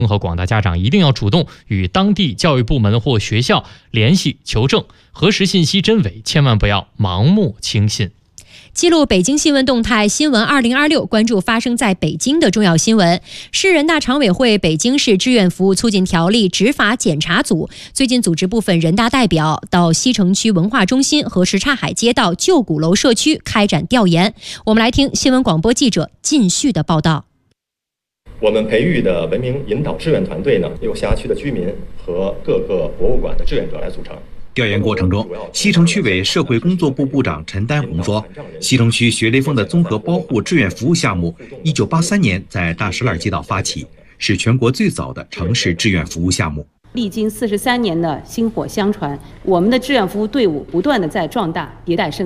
和广大家长一定要主动与当地教育部门或学校联系求证，核实信息真伪，千万不要盲目轻信。 记录北京新闻动态，新闻2026，关注发生在北京的重要新闻。市人大常委会北京市志愿服务促进条例执法检查组最近组织部分人大代表到西城区文化中心和什刹海街道旧鼓楼社区开展调研。我们来听新闻广播记者靳旭的报道。 我们培育的文明引导志愿团队呢，由辖区的居民和各个博物馆的志愿者来组成。 调研过程中，西城区委社会工作部部长陈丹红说，西城区学雷锋的综合保护志愿服务项目1983年在大石栏街道发起，是全国最早的城市志愿服务项目。 历经43年的薪火相传，我们的志愿服务队伍不断的在壮大迭代升级。